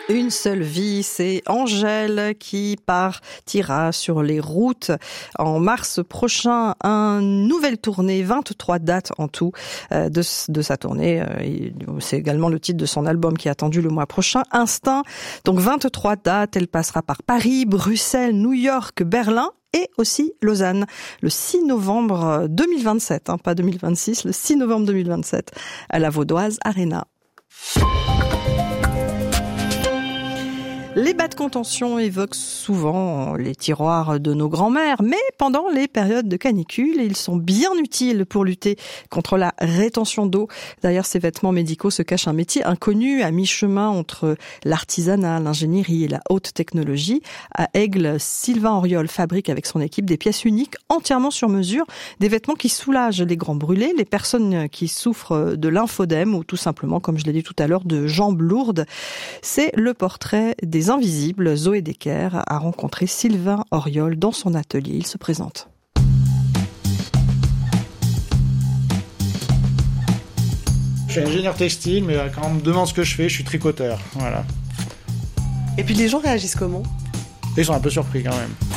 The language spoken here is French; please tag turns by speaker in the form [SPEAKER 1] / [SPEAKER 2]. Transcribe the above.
[SPEAKER 1] Une seule vie, c'est Angèle qui partira sur les routes en mars prochain. Une nouvelle tournée, 23 dates en tout de sa tournée. C'est également le titre de son album qui est attendu le mois prochain, Instinct. Donc 23 dates, elle passera par Paris, Bruxelles, New York, Berlin et aussi Lausanne, le 6 novembre 2027, pas 2026, le 6 novembre 2027, à la Vaudoise Arena. Les bas de contention évoquent souvent les tiroirs de nos grands-mères, mais pendant les périodes de canicule, ils sont bien utiles pour lutter contre la rétention d'eau. Derrière ces vêtements médicaux se cache un métier inconnu à mi-chemin entre l'artisanat, l'ingénierie et la haute technologie. À Aigle, Sylvain Auriol fabrique avec son équipe des pièces uniques entièrement sur mesure, des vêtements qui soulagent les grands brûlés, les personnes qui souffrent de lymphodème ou tout simplement, comme je l'ai dit tout à l'heure, de jambes lourdes. C'est le portrait des invisibles. Zoé Decker a rencontré Sylvain Auriol dans son atelier. Il se présente.
[SPEAKER 2] Je suis ingénieur textile, mais quand on me demande ce que je fais, je suis tricoteur. Voilà.
[SPEAKER 3] Et puis les gens réagissent comment ?
[SPEAKER 2] Ils sont un peu surpris quand même.